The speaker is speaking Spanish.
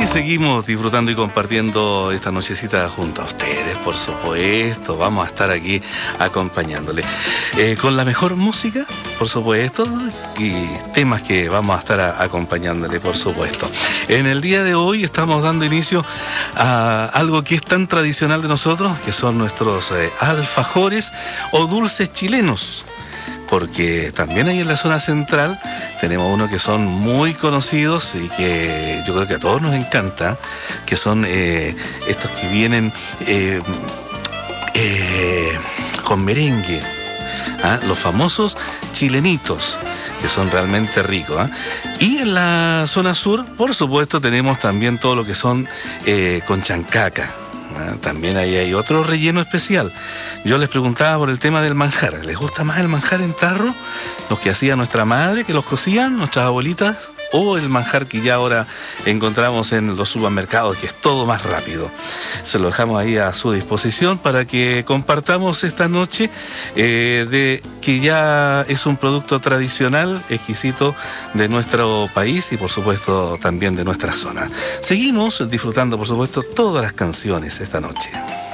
seguimos disfrutando y compartiendo esta nochecita junto a ustedes, por supuesto. Vamos a estar aquí acompañándole con la mejor música, por supuesto, y temas que vamos a estar acompañándole, por supuesto. En el día de hoy estamos dando inicio a algo que es tan tradicional de nosotros, que son nuestros alfajores o dulces chilenos. Porque también ahí en la zona central tenemos unos que son muy conocidos y que yo creo que a todos nos encanta, que son estos que vienen con merengue, los famosos chilenitos, que son realmente ricos. Y en la zona sur, por supuesto, tenemos también todo lo que son con chancaca. También ahí hay otro relleno especial. Yo les preguntaba por el tema del manjar. ¿Les gusta más el manjar en tarro? Los que hacía nuestra madre, que los cocían, nuestras abuelitas, o el manjar que ya ahora encontramos en los supermercados, que es todo más rápido. Se lo dejamos ahí a su disposición para que compartamos esta noche de que ya es un producto tradicional, exquisito de nuestro país y por supuesto también de nuestra zona. Seguimos disfrutando por supuesto todas las canciones esta noche.